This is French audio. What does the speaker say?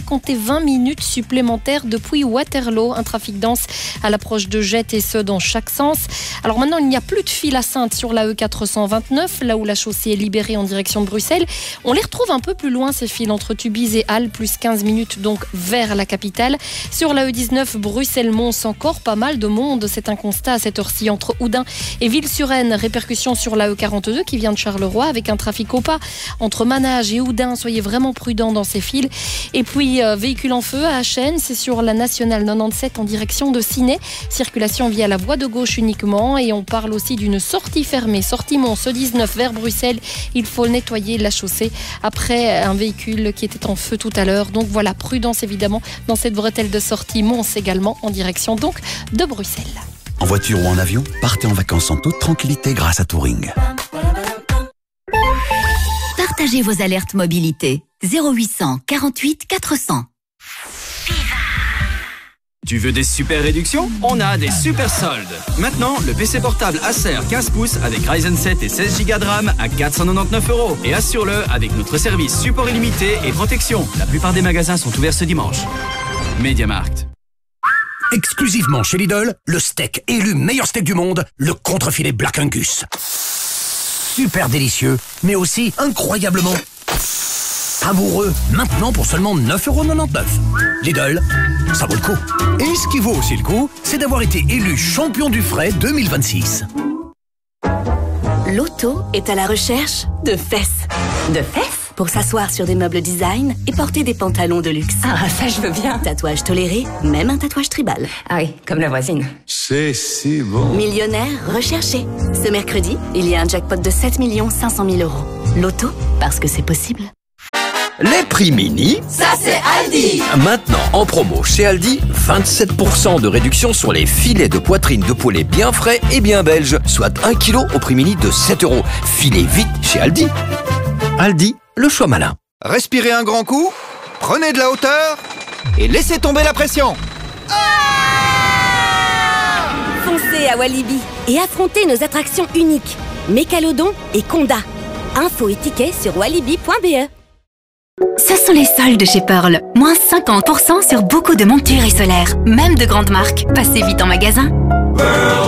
comptez 20 minutes supplémentaires depuis Waterloo. Un trafic dense à l'approche de Jette et ce dans chaque sens. Alors maintenant, il n'y a plus de fil à Saintes sur la E429, là où la chaussée est libérée en direction de Bruxelles. On les retrouve un peu plus loin, ces fils, entre Tubize et Halle, plus 15 minutes donc vers la capitale. Sur la E19, Bruxelles-Mons, encore pas mal de monde. C'est un constat à cette heure-ci entre Oudin et Ville-sur-Aisne. Répercussion sur la E42 qui vient de Charleroi avec un trafic au pas entre Manage et Oudin. Soyez vraiment prudents dans ces fils. Et puis, véhicule en feu à Achen, c'est sur la nationale 97 en direction de Ciney. Circulation via la voie de gauche uniquement. Et on parle aussi d'une sortie fermée, sortie Mons, E19 vers Bruxelles. Il faut nettoyer la chaussée après un véhicule qui était en feu tout à l'heure. Donc voilà, prudence évidemment dans cette bretelle de sortie Mons également en direction donc de Bruxelles. En voiture ou en avion, partez en vacances en toute tranquillité grâce à Touring. Partagez vos alertes mobilité. 0800 48 400. Tu veux des super réductions? On a des super soldes. Maintenant, le PC portable Acer 15 pouces avec Ryzen 7 et 16 Go de RAM à 499 €. Et assure-le avec notre service support illimité et protection. La plupart des magasins sont ouverts ce dimanche. MediaMarkt. Exclusivement chez Lidl, le steak élu meilleur steak du monde, le contrefilet Black Angus. Super délicieux, mais aussi incroyablement savoureux. Maintenant pour seulement 9,99 €. Lidl, ça vaut le coup. Et ce qui vaut aussi le coup, c'est d'avoir été élu champion du frais 2026. Loto est à la recherche de fesses. De fesses? Pour s'asseoir sur des meubles design et porter des pantalons de luxe. Ah, ça je veux bien. Tatouage toléré, même un tatouage tribal. Ah oui, comme la voisine. C'est si bon. Millionnaire recherché. Ce mercredi, il y a un jackpot de 7 500 000 €. Loto, parce que c'est possible. Les prix mini, ça c'est Aldi. Maintenant en promo chez Aldi, 27% de réduction sur les filets de poitrine de poulet bien frais et bien belges, soit 1 kg au prix mini de 7 €. Filez vite chez Aldi. Aldi, le choix malin. Respirez un grand coup, prenez de la hauteur et laissez tomber la pression. Foncez à Walibi et affrontez nos attractions uniques. Mécalodon et Conda. Infos et tickets sur walibi.be. Ce sont les soldes chez Pearl. Moins 50% sur beaucoup de montures et solaires, même de grandes marques. Passez vite en magasin.